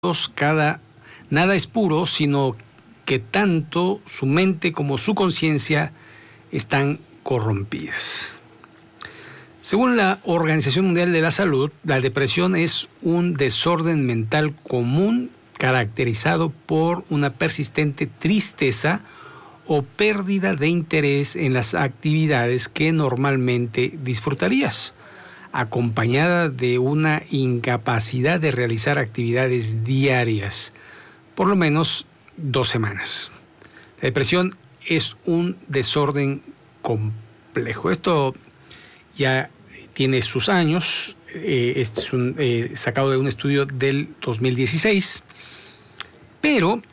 nada es puro, sino que tanto su mente como su conciencia están corrompidas. Según la Organización Mundial de la Salud, la depresión es un desorden mental común caracterizado por una persistente tristeza o pérdida de interés en las actividades que normalmente disfrutarías, acompañada de una incapacidad de realizar actividades diarias, por lo menos 2 semanas. La depresión es un desorden complejo. Esto ya tiene sus años, este es sacado de un estudio del 2016, pero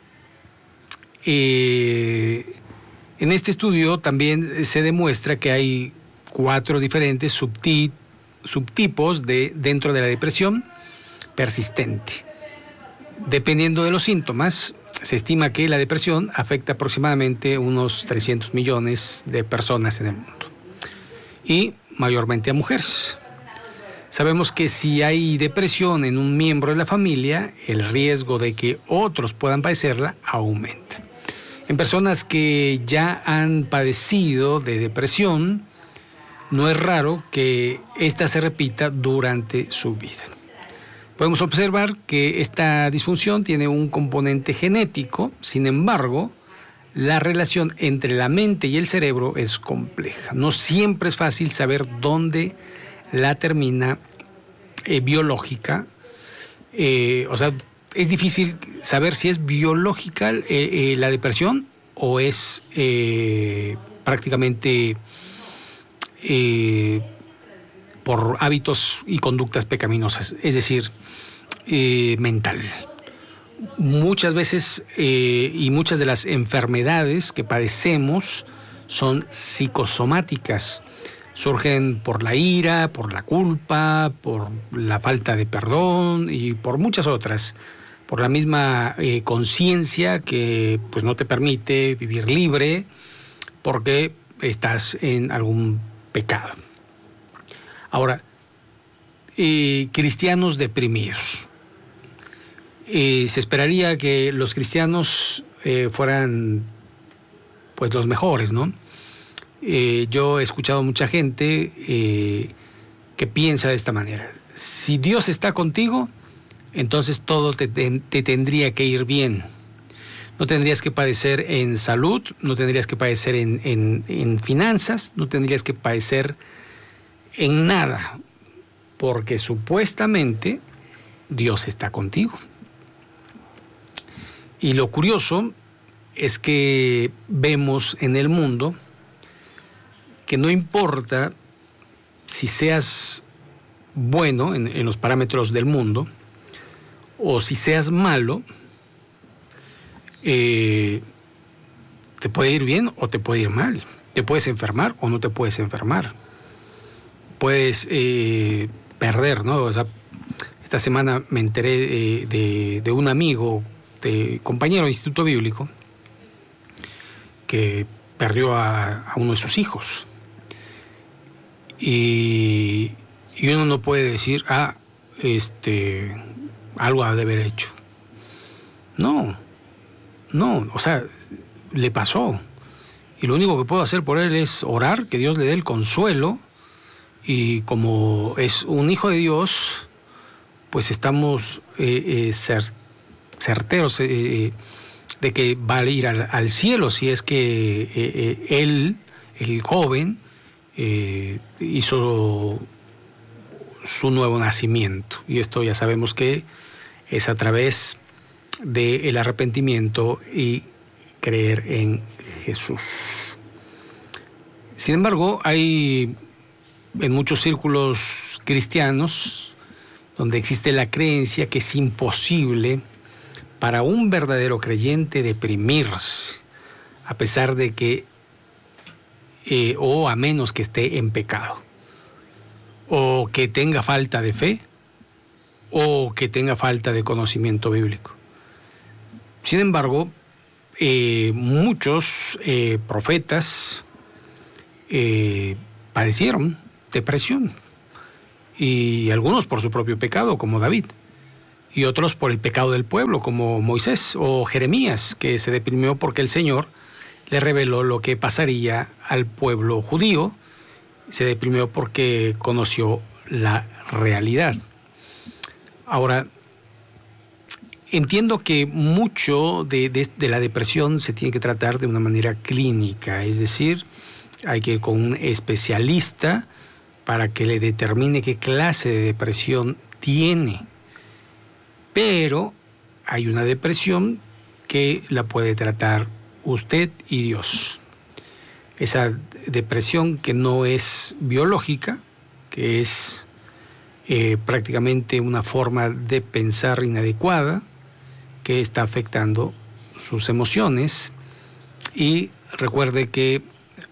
en este estudio también se demuestra que hay 4 diferentes subtipos dentro de la depresión persistente. Dependiendo de los síntomas, se estima que la depresión afecta aproximadamente unos 300 millones de personas en el mundo, y mayormente a mujeres. Sabemos que si hay depresión en un miembro de la familia, el riesgo de que otros puedan padecerla aumenta. En personas que ya han padecido de depresión, no es raro que ésta se repita durante su vida. Podemos observar que esta disfunción tiene un componente genético. Sin embargo, la relación entre la mente y el cerebro es compleja. No siempre es fácil saber dónde la termina biológica. Es difícil saber si es biológica la depresión o es prácticamente por hábitos y conductas pecaminosas, es decir, mental. Muchas veces y muchas de las enfermedades que padecemos son psicosomáticas. Surgen por la ira, por la culpa, por la falta de perdón y por muchas otras. Por la misma conciencia que pues, no te permite vivir libre porque estás en algún pecado. Ahora, cristianos deprimidos. Se esperaría que los cristianos fueran pues los mejores, ¿no? Yo he escuchado mucha gente que piensa de esta manera: si Dios está contigo, entonces todo te tendría que ir bien. No tendrías que padecer en salud, no tendrías que padecer en finanzas, no tendrías que padecer en nada, porque supuestamente Dios está contigo. Y lo curioso es que vemos en el mundo que no importa si seas bueno en los parámetros del mundo o si seas malo, te puede ir bien o te puede ir mal. Te puedes enfermar o no te puedes enfermar. Puedes perder, ¿no? O sea, esta semana me enteré de un amigo, compañero de Instituto Bíblico, que perdió a uno de sus hijos. Y uno no puede decir, algo ha de haber hecho. No, o sea, le pasó. Y lo único que puedo hacer por él es orar, que Dios le dé el consuelo. Y como es un hijo de Dios, pues estamos certeros de que va a ir al cielo si es que él, el joven, hizo su nuevo nacimiento. Y esto ya sabemos que es a través del arrepentimiento y creer en Jesús. Sin embargo, hay en muchos círculos cristianos donde existe la creencia que es imposible para un verdadero creyente deprimirse, a pesar de que o a menos que esté en pecado, o que tenga falta de fe, o que tenga falta de conocimiento bíblico. Sin embargo, muchos profetas padecieron depresión, y algunos por su propio pecado, como David. y otros por el pecado del pueblo, como Moisés o Jeremías, que se deprimió porque el Señor le reveló lo que pasaría al pueblo judío. Se deprimió porque conoció la realidad. Ahora, entiendo que mucho de la depresión se tiene que tratar de una manera clínica, es decir, hay que ir con un especialista para que le determine qué clase de depresión tiene. Pero hay una depresión que la puede tratar usted y Dios. Esa depresión que no es biológica, que es prácticamente una forma de pensar inadecuada, que está afectando sus emociones. Y recuerde que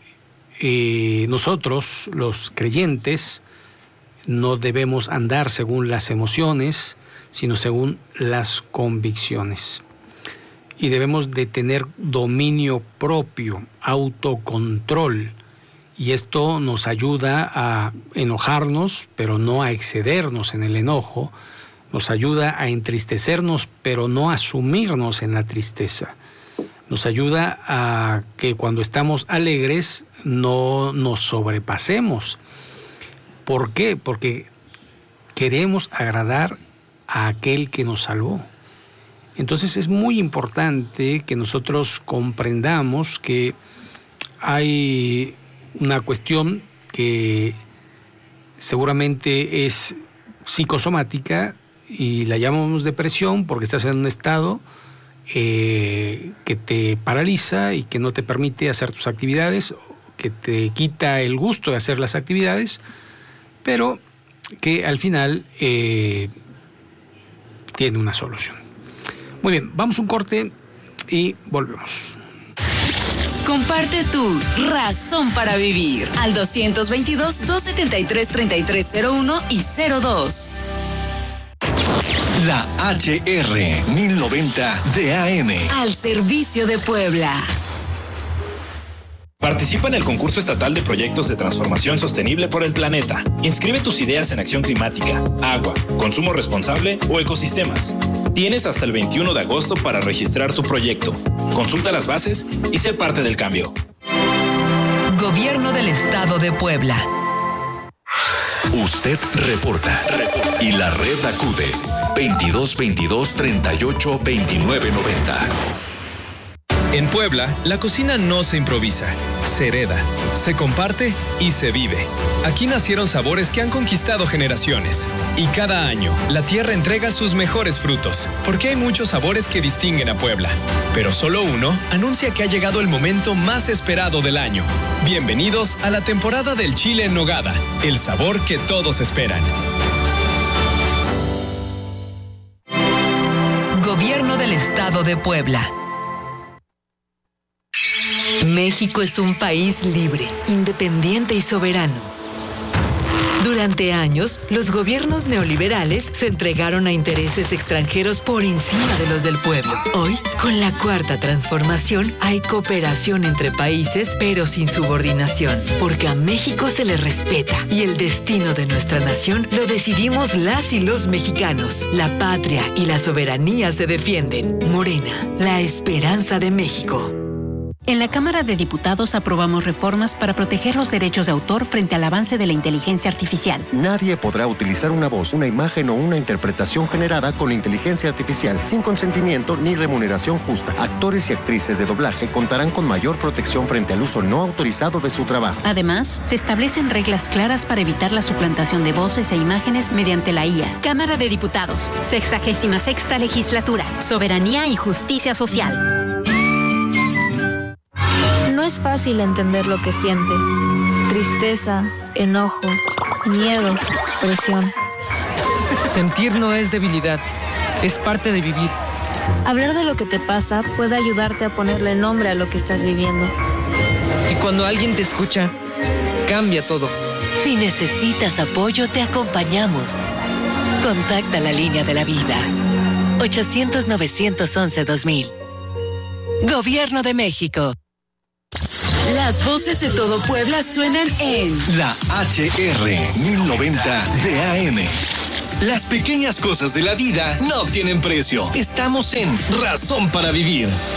nosotros, los creyentes, no debemos andar según las emociones, sino según las convicciones. Y debemos de tener dominio propio, autocontrol. Y esto nos ayuda a enojarnos, pero no a excedernos en el enojo. Nos ayuda a entristecernos, pero no a sumirnos en la tristeza. Nos ayuda a que cuando estamos alegres no nos sobrepasemos. ¿Por qué? Porque queremos agradar a aquel que nos salvó. Entonces es muy importante que nosotros comprendamos que hay una cuestión que seguramente es psicosomática y la llamamos depresión porque estás en un estado que te paraliza y que no te permite hacer tus actividades, que te quita el gusto de hacer las actividades, pero que al final tiene una solución. Muy bien, vamos a un corte y volvemos. Comparte tu razón para vivir al 222-273-3301 y 02. La HR 1090 de AM. Al servicio de Puebla. Participa en el concurso estatal de proyectos de transformación sostenible por el planeta. Inscribe tus ideas en acción climática, agua, consumo responsable o ecosistemas. Tienes hasta el 21 de agosto para registrar tu proyecto. Consulta las bases y sé parte del cambio. Gobierno del Estado de Puebla. Usted reporta. Y la red acude. 2222 38 29 90. En Puebla, la cocina no se improvisa, se hereda, se comparte y se vive. Aquí nacieron sabores que han conquistado generaciones. Y cada año, la tierra entrega sus mejores frutos, porque hay muchos sabores que distinguen a Puebla. Pero solo uno anuncia que ha llegado el momento más esperado del año. Bienvenidos a la temporada del chile en nogada, el sabor que todos esperan. Gobierno del Estado de Puebla. México es un país libre, independiente y soberano. Durante años, los gobiernos neoliberales se entregaron a intereses extranjeros por encima de los del pueblo. Hoy, con la Cuarta Transformación, hay cooperación entre países, pero sin subordinación, porque a México se le respeta y el destino de nuestra nación lo decidimos las y los mexicanos. La patria y la soberanía se defienden. Morena, la esperanza de México. En la Cámara de Diputados aprobamos reformas para proteger los derechos de autor frente al avance de la inteligencia artificial. Nadie podrá utilizar una voz, una imagen o una interpretación generada con inteligencia artificial sin consentimiento ni remuneración justa. Actores y actrices de doblaje contarán con mayor protección frente al uso no autorizado de su trabajo. Además, se establecen reglas claras para evitar la suplantación de voces e imágenes mediante la IA. Cámara de Diputados, 66ª Legislatura, Soberanía y Justicia Social. No es fácil entender lo que sientes. Tristeza, enojo, miedo, presión. Sentir no es debilidad, es parte de vivir. Hablar de lo que te pasa puede ayudarte a ponerle nombre a lo que estás viviendo. Y cuando alguien te escucha, cambia todo. Si necesitas apoyo, te acompañamos. Contacta la línea de la vida. 800-911-2000. Gobierno de México. Las voces de todo Puebla suenan en La HR 1090 de AM. Las pequeñas cosas de la vida no tienen precio. Estamos en Razón para Vivir.